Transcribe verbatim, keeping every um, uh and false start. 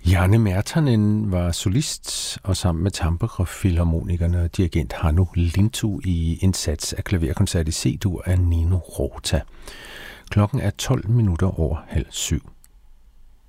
Janne Mertanen var solist, og sammen med Tampere-filharmonikerne og dirigent Hannu Lintu i en sats af klaverkoncert i C-dur af Nino Rota. Klokken er tolv minutter over halv syv.